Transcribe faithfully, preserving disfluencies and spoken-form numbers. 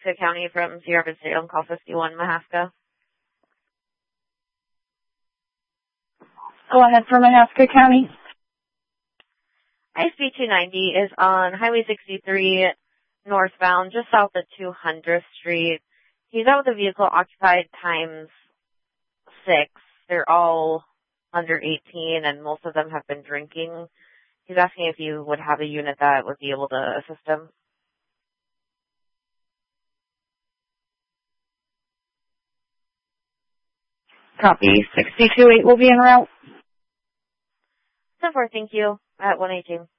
to County from Sierra Vista on call fifty-one, Mahaska. Go ahead for Mahaska County. I S B two ninety is on Highway sixty-three northbound, just south of two hundredth Street. He's out with a vehicle occupied times six. They're all under eighteen, and most of them have been drinking. He's asking if you would have a unit that would be able to assist him. Copy. six two eight will be en route. So far, thank you. At one eighteen.